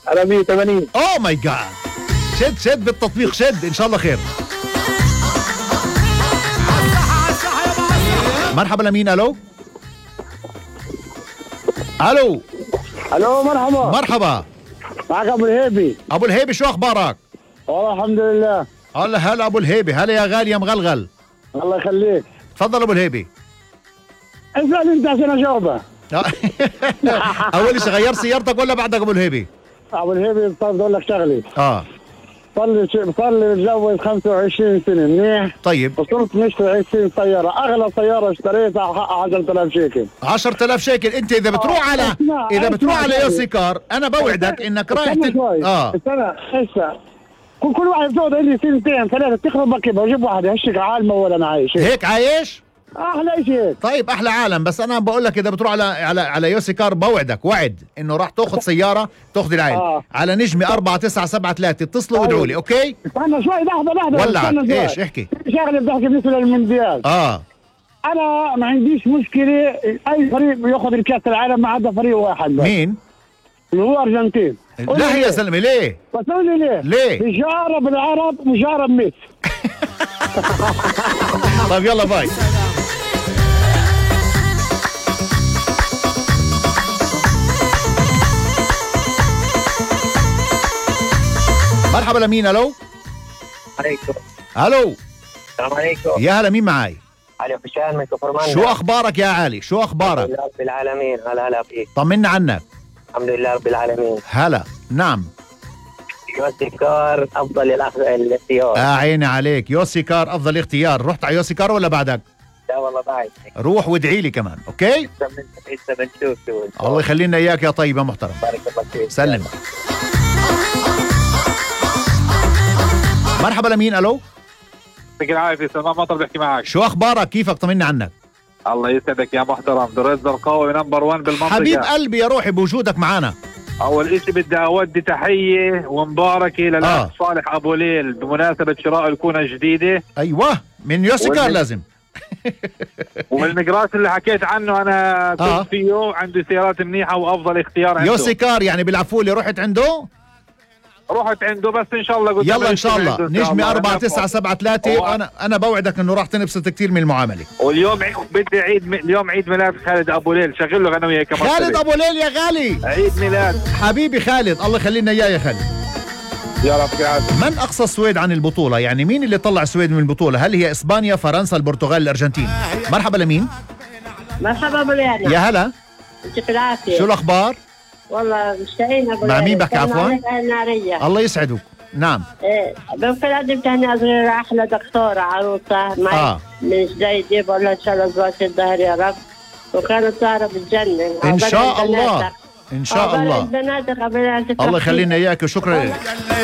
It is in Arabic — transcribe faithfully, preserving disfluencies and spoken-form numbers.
على مية وثمانين. اوه ماي جاد، شد شد بالتطبيق، شد ان شاء الله خير. مرحبا لمين؟ الو الو الو مرحبا. مرحبا، معك ابو الهيبي. ابو الهيبي، شو اخبارك؟ والله الحمد لله. هلا هلا ابو الهيبي، هلا يا غالي يا مغلغل. الله يخليك. تفضل ابو الهيبي. اسال انت عشان اجاوبه. اول شيء، غير سيارتك ولا بعدك ابو الهيبي؟ ابو الهيبي طيب اقول لك شغله. اه صار لي صار لي متجوز خمسة وعشرين سنه منيح. طيب. وصرت نشتري عشرين سياره، اغلى سياره اشتريتها حقها عشرة آلاف شيكل. عشرة آلاف شيكل. انت اذا بتروح على اسمع اذا بتروح اسمع على شوي. يوسي كار، انا بوعدك انك رايح استنى تل... شوي. اه استنى هسه كل كل واحد بتقعد لي سنتين ثلاثه تخرب بكيبه، بجيب واحد هشك عالمه ولا انا عايش هيك عايش. احلى شيء. طيب احلى عالم، بس انا بقول لك اذا بتروح على على على يوسي كار بوعدك وعد انه راح تاخذ سياره، تاخذ العين آه. على نجمه أربعة تسعة سبعة ثلاثة. اتصلوا طيب. وادعوا لي. اوكي استنى شوي، لحظه لحظه. ولعت. استنى شوي. ايش احكي؟ في شغله بحكي بالنسبه للمونديال. اه انا ما عنديش مشكله اي فريق ياخذ الكاس العالم ما عدا فريق واحد بس، مين؟ اللي هو ارجنتين. لا يا زلمه، ليه؟ بس قول لي ليه؟ ليه؟ مجارب العرب مجارب ميسي. طيب يلا باي. مرحبا لمين؟ الو عليكم. الو السلام عليكم. يا هلا، مين معاي؟ علي فشان من كفر مندا. شو اخبارك يا علي؟ شو اخبارك؟ الحمد لله رب العالمين. هلا هلا فيك. طمنا عنك. الحمد لله رب العالمين. هلا. نعم. يوسي كار افضل الأخ... الاختيار. آه عيني عليك، يوسي كار افضل اختيار. رحت على يوسي كار ولا بعدك؟ لا والله بعد. روح وادعي لي كمان. اوكي لسه بنشوف شو. الله يخلينا اياك يا طيب يا محترم. بارك الله فيك. سلم. مرحبا لمين؟ الو يعطيك العافية. سلمان مطر بحكي معك. شو اخبارك؟ كيفك؟ طمنا عنك. الله يسعدك يا محترم. دريد زرقاوي نمبر واحد بالمنطقة. حبيب قلبي يا روحي بوجودك معنا. أول إشي بدي أودي تحية ومباركة للأخ آه. صالح أبو ليل بمناسبة شراء الكونة الجديدة. ايوه من يوسي كار والمن- لازم. والمقراس اللي حكيت عنه أنا كنت آه. فيه، عنده سيارات منيحة وأفضل اختيار عنده. يوسي كار يعني بالعفولي رحت عنده. رحت عنده بس إن شاء الله قلت يلا ان شاء الله. نجمة أربعة تسعة سبعة ثلاثة. هو- وانا انا بوعدك انه راح تنبسط كثير من المعامله. واليوم عيد بدي عيد م... اليوم عيد ميلاد خالد أبو ليل، شغل له غنوية كمان. خالد ابو ليل يا غالي، عيد ميلاد. حبيبي خالد، الله يخلينا اياه يا خالد. يا رب العافية. من اقصى السويد عن البطوله؟ يعني مين اللي طلع السويد من البطوله؟ هل هي اسبانيا، فرنسا، البرتغال، الارجنتين؟ مرحبا لمين؟ مرحبا ابو ليلى. يا هلا، يعطيك العافيه. شو الاخبار؟ والله مشتاقين ابو مع ليلى. مين بحكي عفواً؟ الناريه. الله يسعدك. نعم. ايه بمكن اقدم تهنئه صغيره احلى دكتوره عروسه معي آه. من جديدة. بقول لها ان شاء الله زواج الظهر يا رب، وكانت سهره بالجنه. ان شاء الله ان شاء الله. البنات قبل الله يخلينا اياك وشكرا لك.